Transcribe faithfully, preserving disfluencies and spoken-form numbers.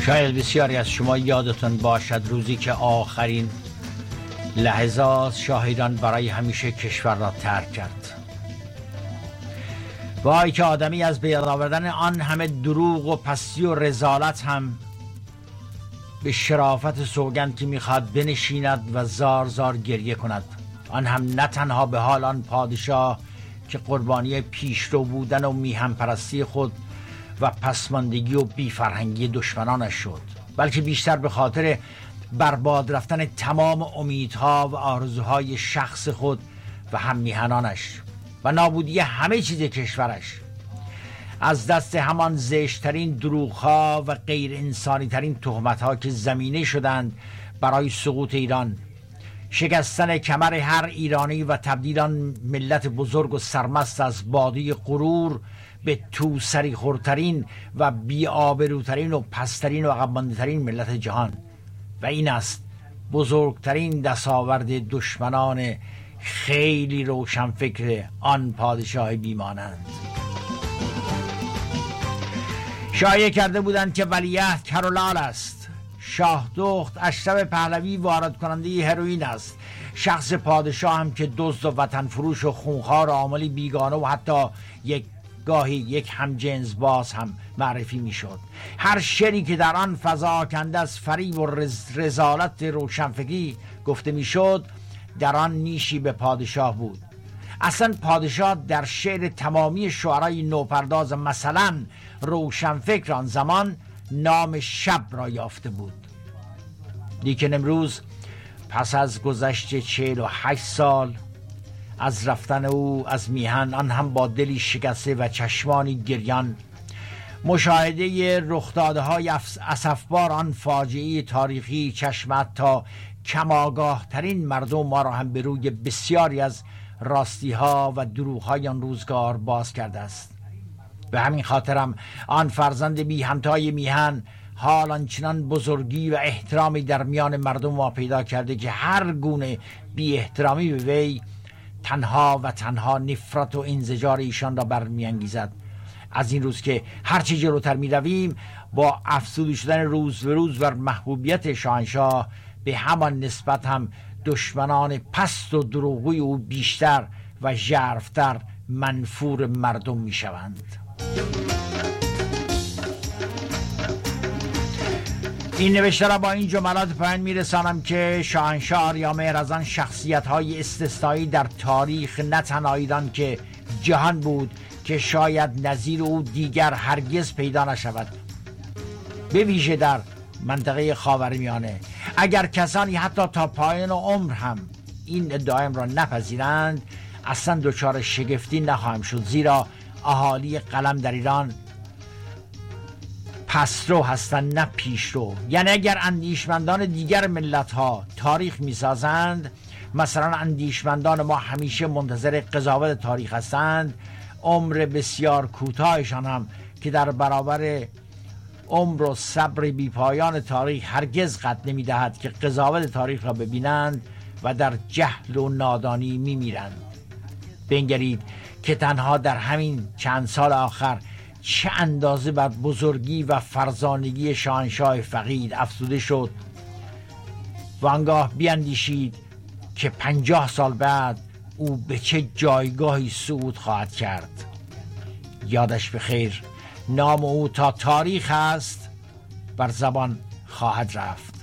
شاید بسیاری از شما یادتون باشد روزی که آخرین لحظات شاه ایران برای همیشه کشور را ترک کرد. وای که آدمی از به یاد آوردن آن همه دروغ و پستی و رذالت هم به شرافت سوگند که میخواد بنشیند و زار زار گریه کند، آن هم نه تنها به حال آن پادشاه که قربانی پیشرو بودن و میهم پرستی خود و پسماندگی و بیفرهنگی دشمنانش شد، بلکه بیشتر به خاطر برباد رفتن تمام امیدها و آرزوهای شخص خود و هم میهنانش و نابودی همه چیز کشورش. از دست همان زشترین دروغها و غیر انسانی ترین تهمتها که زمینه شدند برای سقوط ایران، شکستن کمر هر ایرانی و تبدیل آن ملت بزرگ و سرمست از باده غرور به تو سری خورترین و بی آبروترین و پسترین و عقب مانده‌ترین ملت جهان. و این است بزرگترین دستاورد دشمنان خیلی روشنفکر آن پادشاه بیمانند. شایعه کرده بودند که ولیعهد کرولال است، شاه دخت اشرف پهلوی وارد کننده هروئین است، شخص پادشاه هم که دزد و وطن فروش و خونخوار و عاملی بیگانه و حتی یک گاهی یک همجنس باز هم معرفی میشد. هر شعری که در آن فضا کنده از فریب و رز رزالت روشنفکری گفته میشد در آن نیشی به پادشاه بود. اصلا پادشاه در شعر تمامی شعرای نوپرداز مثلا روشنفکر آن زمان نام شب را یافته بود. لیکن امروز پس از گذشت چهل و هشت سال از رفتن او از میهن، آن هم با دلی شکسته و چشمانی گریان، مشاهده رخدادهای اسفبار آن فاجعه تاریخی چشمت تا کماگاه ترین مردم ما را هم به روی بسیاری از راستی ها و دروغ های آن روزگار باز کرده است. به همین خاطرم آن فرزند بی همتای میهن حال آنچنان بزرگی و احترامی در میان مردم ما پیدا کرده که هر گونه بی احترامی به وی تنها و تنها نفرت و انزجار ایشان را برمیانگیزد. از این روز که هرچی جلوتر می رویم با افزوده شدن روز به روز بر محبوبیت شاهنشاه به همان نسبت هم دشمنان پست و دروغگوی او بیشتر و ژرف‌تر منفور مردم می شوند. این نوشته را با این جملات پایان میرسانم که شاهنشاه آریامهر از آن شخصیت های استثنایی در تاریخ نه تنها ایران که جهان بود که شاید نظیر او دیگر هرگز پیدا نشود، به ویژه در منطقه خاورمیانه. اگر کسانی حتی تا پایان عمر هم این ادعایم را نپذیرند اصلا دچار شگفتی نخواهم شد، زیرا اهالی قلم در ایران پسرو هستند نه پیشرو. یعنی اگر اندیشمندان دیگر ملت ها تاریخ می سازند، مثلا اندیشمندان ما همیشه منتظر قضاوت تاریخ هستند، عمر بسیار کوتاهشان هم که در برابر عمر و صبر بی پایان تاریخ هرگز قد نمی دهد که قضاوت تاریخ را ببینند و در جهل و نادانی می میرند. بنگرید که تنها در همین چند سال آخر چه اندازه بر بزرگی و فرزانگی شاهنشاه فقید افزوده شد و آنگاه بیاندیشید که پنجاه سال بعد او به چه جایگاهی صعود خواهد کرد. یادش بخیر، نام او تا تاریخ است بر زبان خواهد رفت.